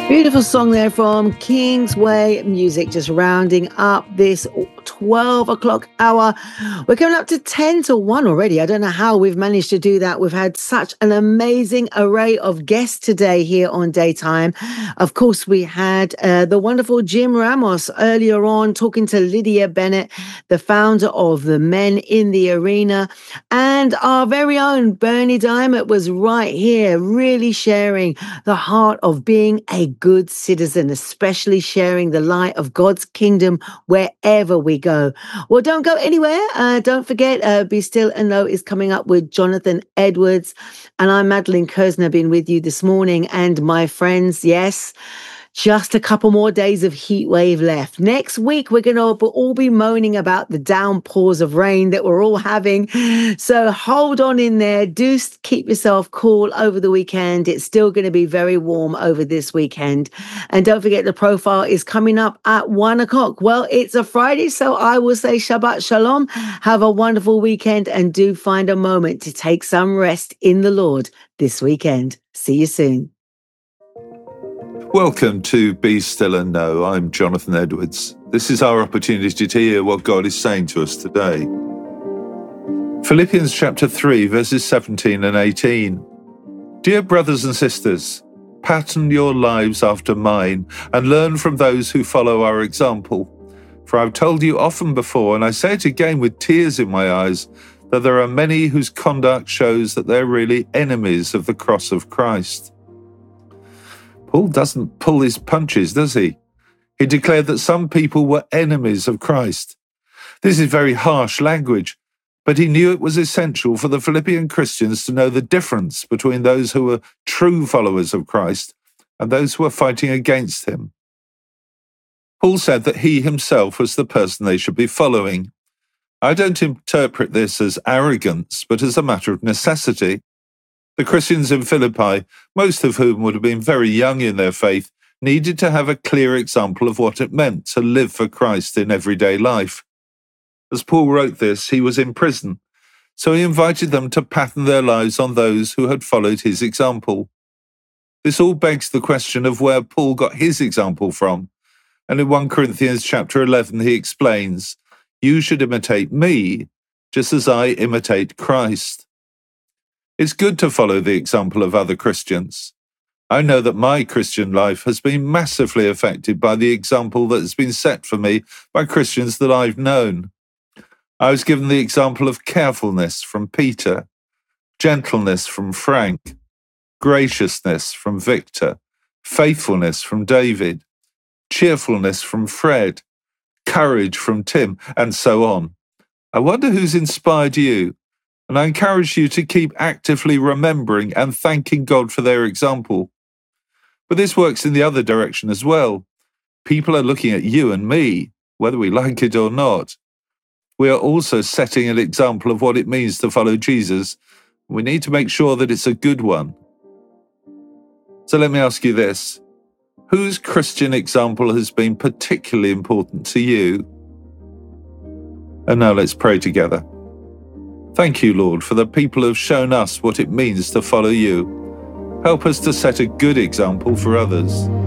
Beautiful song there from Kingsway Music, just rounding up this 12 o'clock hour. We're coming up to 10 to 1 already. I don't know how we've managed to do that. We've had such an amazing array of guests today here on Daytime. Of course, we had the wonderful Jim Ramos earlier on talking to Lydia Bennett, the founder of the Men in the Arena. And our very own Bernie Diamond was right here, really sharing the heart of being a good citizen, especially sharing the light of God's kingdom wherever we go. Well, don't go anywhere. Don't forget, Be Still and Know is coming up with Jonathan Edwards. And I'm Madeline Kersner, been with you this morning. And my friends, yes, just a couple more days of heat wave left. Next week, we're going to all be moaning about the downpours of rain that we're all having. So hold on in there. Do keep yourself cool over the weekend. It's still going to be very warm over this weekend. And don't forget, the profile is coming up at 1 o'clock. Well, it's a Friday, so I will say Shabbat Shalom. Have a wonderful weekend and do find a moment to take some rest in the Lord this weekend. See you soon. Welcome to Be Still and Know. I'm Jonathan Edwards. This is our opportunity to hear what God is saying to us today. Philippians chapter 3, verses 17 and 18. Dear brothers and sisters, pattern your lives after mine and learn from those who follow our example. For I've told you often before, and I say it again with tears in my eyes, that there are many whose conduct shows that they're really enemies of the cross of Christ. Paul doesn't pull his punches, does he? He declared that some people were enemies of Christ. This is very harsh language, but he knew it was essential for the Philippian Christians to know the difference between those who were true followers of Christ and those who were fighting against him. Paul said that he himself was the person they should be following. I don't interpret this as arrogance, but as a matter of necessity. The Christians in Philippi, most of whom would have been very young in their faith, needed to have a clear example of what it meant to live for Christ in everyday life. As Paul wrote this, he was in prison, so he invited them to pattern their lives on those who had followed his example. This all begs the question of where Paul got his example from, and in 1 Corinthians chapter 11 he explains, "You should imitate me, just as I imitate Christ." It's good to follow the example of other Christians. I know that my Christian life has been massively affected by the example that has been set for me by Christians that I've known. I was given the example of carefulness from Peter, gentleness from Frank, graciousness from Victor, faithfulness from David, cheerfulness from Fred, courage from Tim, and so on. I wonder who's inspired you. And I encourage you to keep actively remembering and thanking God for their example. But this works in the other direction as well. People are looking at you and me, whether we like it or not. We are also setting an example of what it means to follow Jesus. We need to make sure that it's a good one. So let me ask you this. Whose Christian example has been particularly important to you? And now let's pray together. Thank you, Lord, for the people who have shown us what it means to follow you. Help us to set a good example for others.